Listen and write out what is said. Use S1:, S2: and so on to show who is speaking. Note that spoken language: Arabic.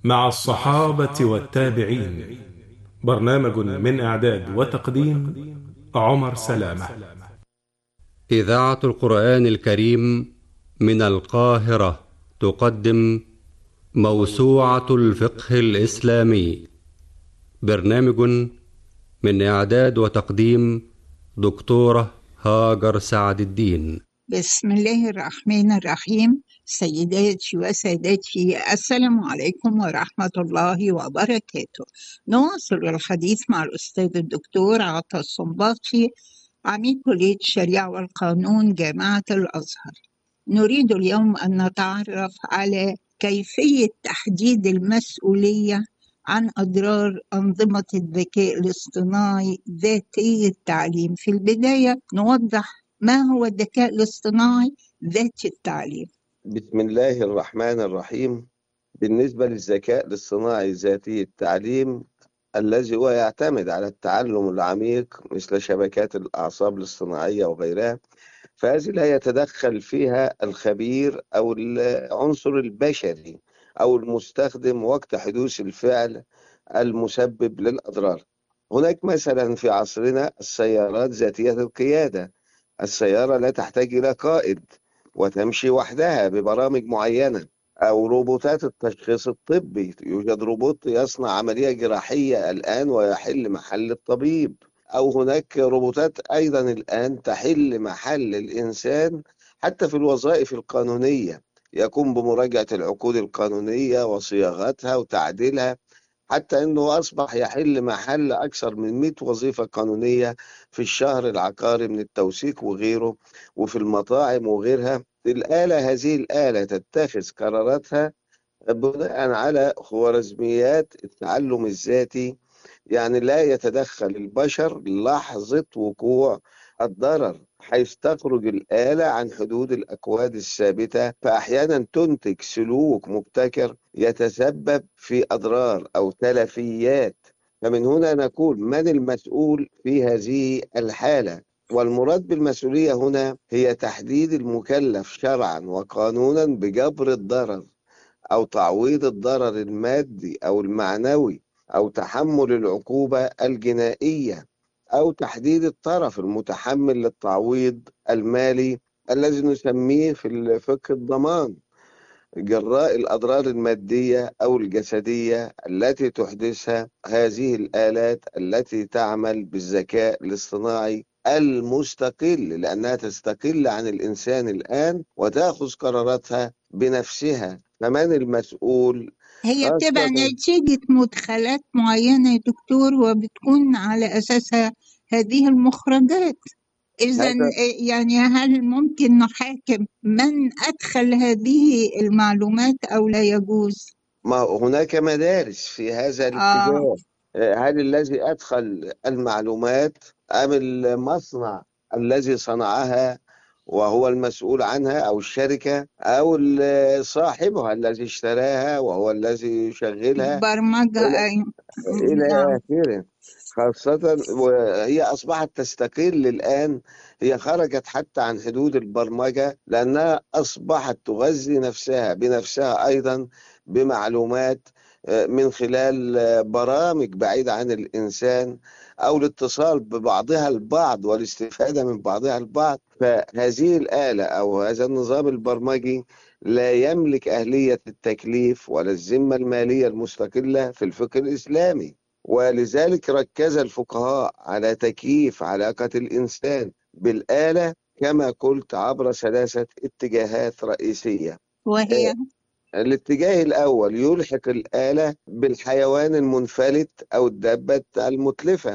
S1: مع الصحابة والتابعين. برنامج من إعداد وتقديم عمر سلامة.
S2: إذاعة القرآن الكريم من القاهرة تقدم موسوعة الفقه الإسلامي. برنامج من إعداد وتقديم دكتورة هاجر سعد الدين.
S3: بسم الله الرحمن الرحيم. سيداتي وسادتي، السلام عليكم ورحمة الله وبركاته. نواصل الحديث مع الأستاذ الدكتور عطا الصنباطي، عميد كلية الشريعة والقانون جامعة الأزهر. نريد اليوم أن نتعرف على كيفية تحديد المسؤولية عن أضرار أنظمة الذكاء الاصطناعي ذاتي التعليم. في البداية نوضح ما هو الذكاء الاصطناعي ذاتي التعليم.
S4: بسم الله الرحمن الرحيم. بالنسبة للذكاء الاصطناعي ذاتي التعليم الذي هو يعتمد على التعلم العميق مثل شبكات الأعصاب الاصطناعية وغيرها، فهذه لا يتدخل فيها الخبير أو العنصر البشري أو المستخدم وقت حدوث الفعل المسبب للأضرار. هناك مثلا في عصرنا السيارات ذاتية القيادة. السيارة لا تحتاج إلى قائد وتمشي وحدها ببرامج معينة، أو روبوتات التشخيص الطبي. يوجد روبوت يصنع عملية جراحية الآن ويحل محل الطبيب، أو هناك روبوتات أيضا الآن تحل محل الإنسان حتى في الوظائف القانونية، يقوم بمراجعة العقود القانونية وصياغتها وتعديلها، حتى أنه أصبح يحل محل أكثر من 100 وظيفة قانونية في الشهر العقاري من التوثيق وغيره، وفي المطاعم وغيرها. هذه الآلة تتخذ قراراتها بناء على خوارزميات التعلم الذاتي، يعني لا يتدخل البشر لحظة وقوع الضرر، حيث تخرج الآلة عن حدود الأكواد الثابتة، فأحيانا تنتج سلوك مبتكر يتسبب في أضرار أو تلفيات. فمن هنا نقول من المسؤول في هذه الحالة؟ والمراد بالمسؤولية هنا هي تحديد المكلف شرعا وقانونا بجبر الضرر أو تعويض الضرر المادي أو المعنوي، أو تحمل العقوبة الجنائية، أو تحديد الطرف المتحمل للتعويض المالي الذي نسميه في الفقه الضمان، جراء الأضرار المادية أو الجسدية التي تحدثها هذه الآلات التي تعمل بالذكاء الاصطناعي المستقل، لأنها تستقل عن الإنسان الآن وتأخذ قراراتها بنفسها. فمن المسؤول؟
S3: هي بتبقى
S4: خاصة
S3: نتيجة مدخلات معينة يا دكتور، وبتكون على أساسها هذه المخرجات. إذا
S4: هذا
S3: يعني هل ممكن نحاكم من أدخل هذه المعلومات أو لا يجوز؟
S4: ما هناك مدارس في هذا
S3: آه
S4: الاتجاه. هل الذي أدخل المعلومات أم المصنع الذي صنعها وهو المسؤول عنها، أو الشركة، أو صاحبها الذي اشتراها وهو الذي يشغلها،
S3: برمجة
S4: إلى
S3: أي.
S4: إلى
S3: نعم.
S4: آخره. خاصة وهي أصبحت تستقل الآن، هي خرجت حتى عن حدود البرمجة، لأنها أصبحت تغذي نفسها بنفسها أيضا بمعلومات من خلال برامج بعيدة عن الإنسان، أو الاتصال ببعضها البعض والاستفادة من بعضها البعض. فهذه الآلة أو هذا النظام البرمجي لا يملك أهلية التكليف ولا الذمة المالية المستقلة في الفقه الإسلامي. ولذلك ركز الفقهاء على تكييف علاقة الإنسان بالآلة كما قلت عبر 3 اتجاهات رئيسية.
S3: وهي
S4: الاتجاه الأول يلحق الآلة بالحيوان المنفلت أو الدابة المتلفة،